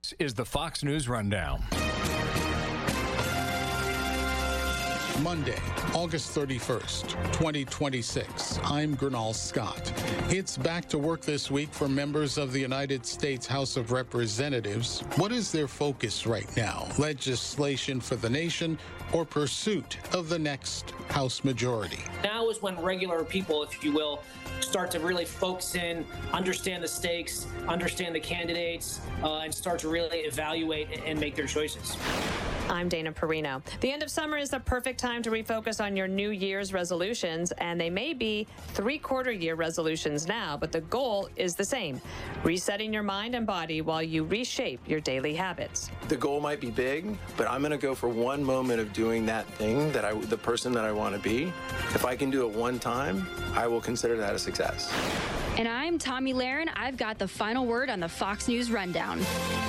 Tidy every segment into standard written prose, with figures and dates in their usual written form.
Is the Fox News Rundown. Monday, August 31st, 2026. I'm Gernal Scott. It's back to work this week for members of the United States House of Representatives. What is their focus right now? Legislation for the nation or pursuit of the next House majority? Now is when regular people, if you will, start to really focus in, understand the stakes, understand the candidates, and start to really evaluate and make their choices. I'm Dana Perino. The end of summer is the perfect time to refocus on your New Year's resolutions, and they may be three-quarter-year resolutions now, but the goal is the same: resetting your mind and body while you reshape your daily habits. The goal might be big, but I'm going to go for one moment of doing that thing the person that I want to be. If I can do it one time, I will consider that a success. And I'm Tommy Lahren. I've got the final word on the Fox News Rundown.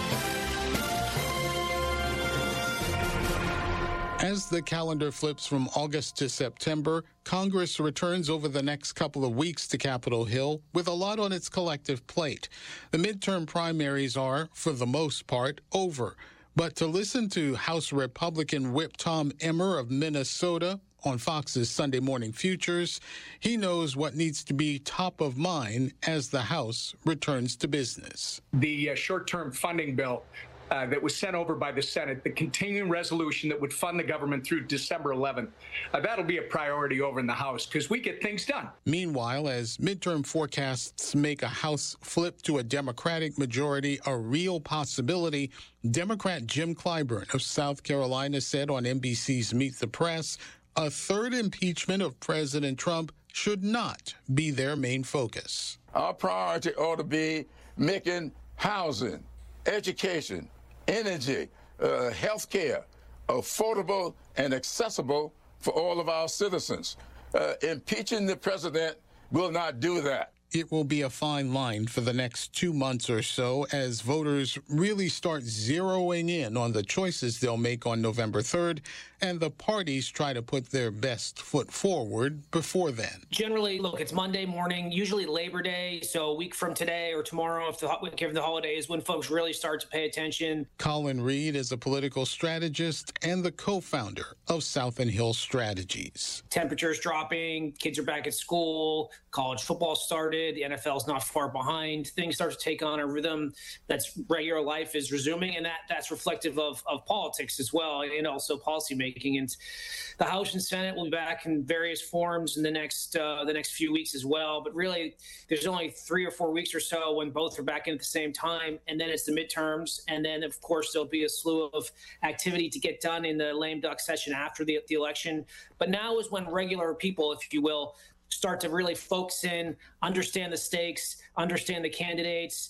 As the calendar flips from August to September, Congress returns over the next couple of weeks to Capitol Hill with a lot on its collective plate. The midterm primaries are, for the most part, over. But to listen to House Republican Whip Tom Emmer of Minnesota on Fox's Sunday Morning Futures, he knows what needs to be top of mind as the House returns to business. The short-term funding bill that was sent over by the Senate, the continuing resolution that would fund the government through December 11th, that'll be a priority over in the House because we get things done. Meanwhile, as midterm forecasts make a House flip to a Democratic majority a real possibility, Democrat Jim Clyburn of South Carolina said on NBC's Meet the Press, a third impeachment of President Trump should not be their main focus. Our priority ought to be making housing, education, energy, health care affordable and accessible for all of our citizens. Impeaching the president will not do that. It will be a fine line for the next 2 months or so as voters really start zeroing in on the choices they'll make on November 3rd, and the parties try to put their best foot forward before then. Generally, look, it's Monday morning, usually Labor Day, so a week from today or tomorrow, given the holidays, when folks really start to pay attention. Colin Reed is a political strategist and the co-founder of South and Hill Strategies. Temperatures dropping, kids are back at school, college football started, the NFL's not far behind, things start to take on a rhythm that's regular life is resuming, and that's reflective of politics as well, and also policymaking. And the House and Senate will be back in various forms in the next few weeks as well. But really, there's only 3 or 4 weeks or so when both are back in at the same time, and then it's the midterms, and then of course there'll be a slew of activity to get done in the lame duck session after the election. But now is when regular people, if you will, start to really focus in, understand the stakes, understand the candidates,